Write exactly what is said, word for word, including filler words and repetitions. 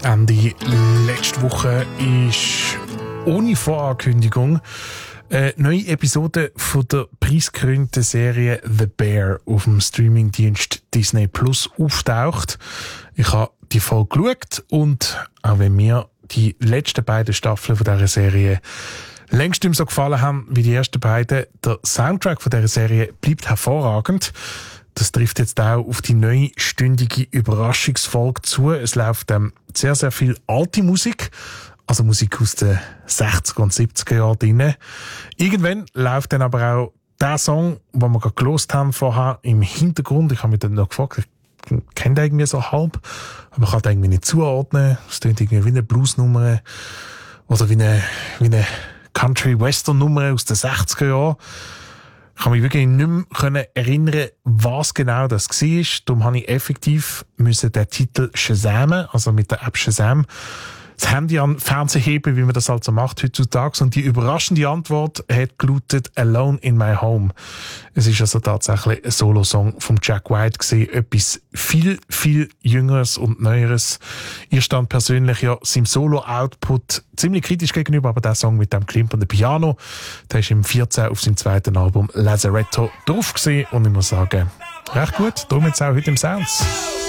Ende letzte Woche ist ohne Vorankündigung eine neue Episode von der preisgekrönten Serie The Bear auf dem Streamingdienst Disney Plus auftaucht. Ich habe die Folge geschaut und auch wenn mir die letzten beiden Staffeln von dieser Serie längst nicht so gefallen haben wie die ersten beiden, der Soundtrack von dieser Serie bleibt hervorragend. Das trifft jetzt auch auf die neunstündige Überraschungsfolge zu. Es läuft ähm, sehr, sehr viel alte Musik, also Musik aus den sechziger und siebziger Jahren drin. Irgendwann läuft dann aber auch der Song, den wir gerade gehört haben vorher, im Hintergrund. Ich habe mich dann noch gefragt, ich kenne den irgendwie so halb, aber ich kann den irgendwie nicht zuordnen. Es klingt irgendwie wie eine Bluesnummer oder wie eine, wie eine Country-Western-Nummer aus den sechziger Jahren. Ich kann mich wirklich nicht mehr erinnern, was genau das war. Darum habe ich effektiv müssen den Titel Shazamen, also mit der App Shazam, das Handy an den Fernseher heben, wie man das halt so macht heutzutage. Und die überraschende Antwort hat gelautet Alone in My Home. Es ist also tatsächlich ein Solo-Song von Jack White gewesen. Etwas viel, viel Jüngeres und Neueres. Ich stand persönlich ja seinem Solo-Output ziemlich kritisch gegenüber, aber der Song mit dem klimpernden Piano, der ist im vierzehn auf seinem zweiten Album Lazaretto drauf gewesen. Und ich muss sagen, recht gut. Darum jetzt auch heute im Sounds.